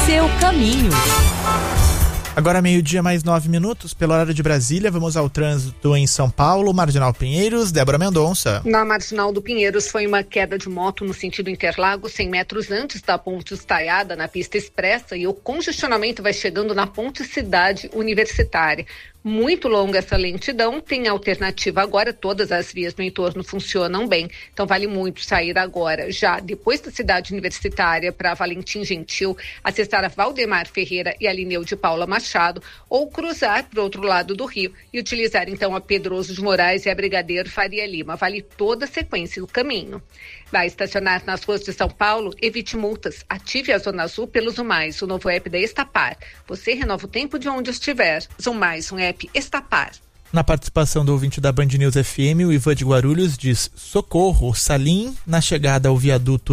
seu caminho. Agora 12:09, pelo horário de Brasília, vamos ao trânsito em São Paulo, Marginal Pinheiros, Débora Mendonça. Na Marginal do Pinheiros foi uma queda de moto no sentido Interlagos, 100 metros antes da ponte Estaiada, na pista expressa, e o congestionamento vai chegando na ponte Cidade Universitária. Muito longa essa lentidão, tem alternativa agora, todas as vias no entorno funcionam bem, então vale muito sair agora, já depois da Cidade Universitária para Valentim Gentil, acessar a Valdemar Ferreira e a Lineu de Paula Machado, ou cruzar para o outro lado do rio e utilizar então a Pedroso de Moraes e a Brigadeiro Faria Lima, vale toda a sequência do caminho. Vai estacionar nas ruas de São Paulo, evite multas, ative a Zona Azul pelo Zumais, o novo app da Estapar. Você renova o tempo de onde estiver. Zumais, um app Estapar. Na participação do ouvinte da Band News FM, o Ivan de Guarulhos diz: socorro, Salim, na chegada ao viaduto